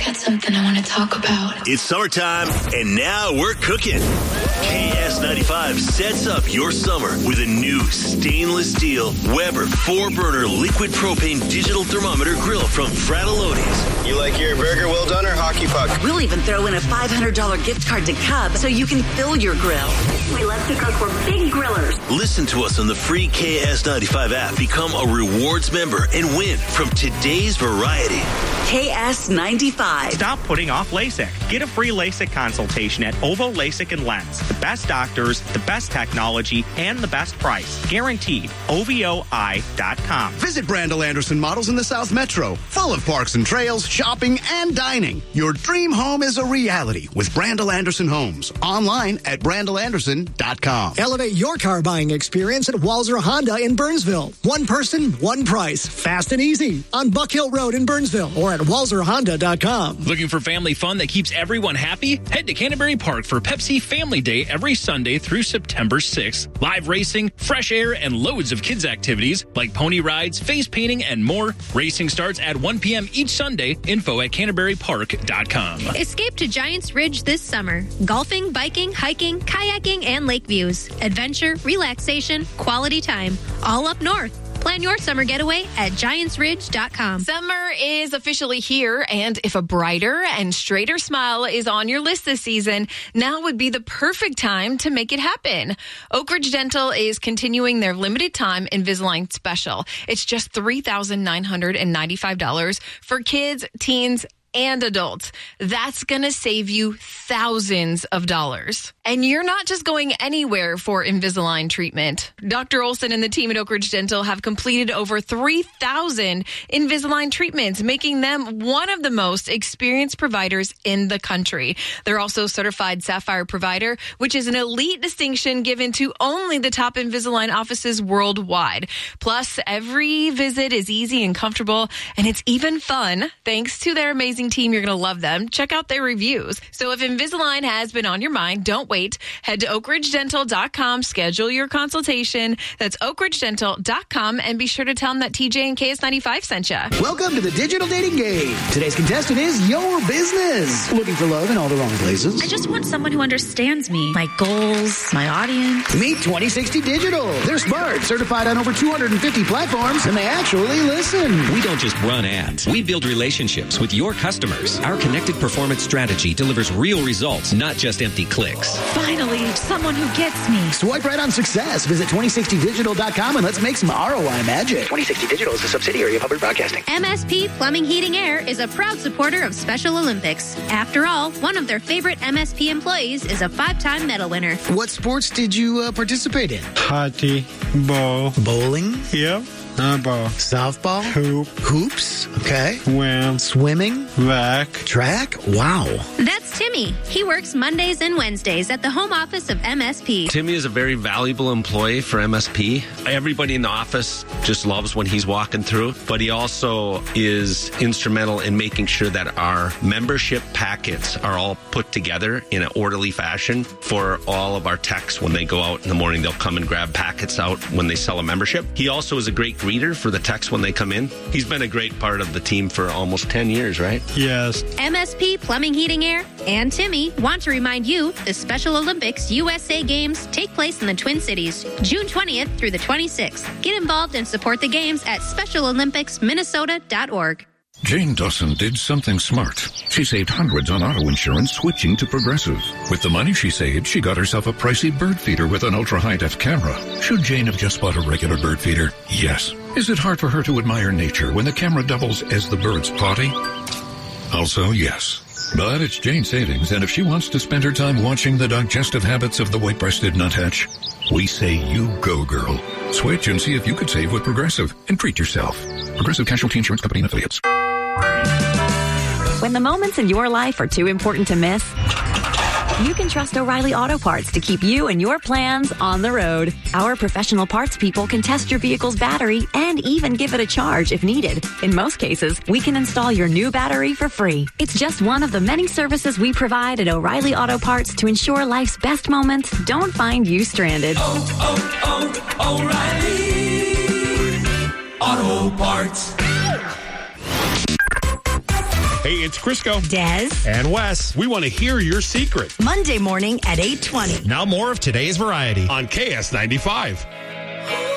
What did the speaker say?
got something I want to talk about. It's summertime, and now we're cooking. KS95 sets up your summer with a new stainless steel Weber 4-burner liquid propane digital thermometer grill from Fratelloni's. You like your burger well done or hockey puck? We'll even throw in a $500 gift card to Cub so you can fill your grill. We love to cook for big grillers. Listen to us on the free KS95 app. Become a rewards member and win from today's variety. KS95. Stop putting off LASIK. Get a free LASIK consultation at OVO LASIK and Lens. The best doctors, the best technology, and the best price. Guaranteed. OVOI.com. Visit Brandel Anderson Models in the South Metro. Full of parks and trails, shopping, and dining. Your dream home is a reality with Brandel Anderson Homes. Online at brandelanderson.com. Elevate your car buying experience at Walzer Honda in Burnsville. One person, one price. Fast and easy. On Buck Hill Road in Burnsville or at walzerhonda.com. Looking for family fun that keeps everyone happy? Head to Canterbury Park for Pepsi Family Day every Sunday through September 6th. Live racing, fresh air, and loads of kids' activities like pony rides, face painting, and more. Racing starts at 1 p.m. each Sunday. Info at CanterburyPark.com. Escape to Giants Ridge this summer. Golfing, biking, hiking, kayaking, and lake views. Adventure, relaxation, quality time. All up north. Plan your summer getaway at GiantsRidge.com. Summer is officially here, and if a brighter and straighter smile is on your list this season, now would be the perfect time to make it happen. Oak Ridge Dental is continuing their limited time Invisalign special. It's just $3,995 for kids, teens, and adults. That's going to save you thousands of dollars. And you're not just going anywhere for Invisalign treatment. Dr. Olson and the team at Oak Ridge Dental have completed over 3,000 Invisalign treatments, making them one of the most experienced providers in the country. They're also certified Sapphire provider, which is an elite distinction given to only the top Invisalign offices worldwide. Plus, every visit is easy and comfortable, and it's even fun thanks to their amazing team. You're going to love them. Check out their reviews. So if Invisalign has been on your mind, don't wait. Head to oakridgedental.com, schedule your consultation. That's oakridgedental.com, and be sure to tell them that TJ and KS95 sent you. Welcome to the digital dating game. Today's contestant is your business. Looking for love in all the wrong places? I just want someone who understands me, my goals, my audience. Meet 2060 Digital. They're smart, certified on over 250 platforms, and they actually listen. We don't just run ads. We build relationships with your customers. Our connected performance strategy delivers real results, not just empty clicks. Finally, someone who gets me. Swipe right on success. Visit 2060digital.com and let's make some ROI magic. 2060 Digital is a subsidiary of Hubbard Broadcasting. MSP Plumbing, Heating, Air is a proud supporter of Special Olympics. After all, one of their favorite MSP employees is a 5-time medal winner. What sports did you participate in? Hockey, ball. Bowling? Yep. Softball? Hoop. Hoops? Okay. Swim. Swimming? Track? Wow. That's Timmy. He works Mondays and Wednesdays at the home office of MSP. Timmy is a very valuable employee for MSP. Everybody in the office just loves when he's walking through, but he also is instrumental in making sure that our membership packets are all put together in an orderly fashion for all of our techs. When they go out in the morning, they'll come and grab packets out when they sell a membership. He also is a great greeter for the techs when they come in. He's been a great part of the team for almost 10 years, right? Yes. MSP Plumbing, Heating, Air and Timmy want to remind you the Special Olympics USA Games take place in the Twin Cities, June 20th through the 26th. Get involved and support the games at SpecialOlympicsMinnesota.org. Jane Dawson did something smart. She saved hundreds on auto insurance switching to Progressive. With the money she saved, she got herself a pricey bird feeder with an ultra-high-def camera. Should Jane have just bought a regular bird feeder? Yes. Is it hard for her to admire nature when the camera doubles as the bird's potty? Also, yes. But it's Jane's savings, and if she wants to spend her time watching the digestive habits of the white-breasted nuthatch, we say you go, girl. Switch and see if you could save with Progressive and treat yourself. Progressive Casualty Insurance Company and Affiliates. When the moments in your life are too important to miss, you can trust O'Reilly Auto Parts to keep you and your plans on the road. Our professional parts people can test your vehicle's battery and even give it a charge if needed. In most cases, we can install your new battery for free. It's just one of the many services we provide at O'Reilly Auto Parts to ensure life's best moments don't find you stranded. O'Reilly Auto Parts. Hey, it's Crisco. Des. And Wes. We want to hear your secret. Monday morning at 8:20. Now more of today's variety on KS95.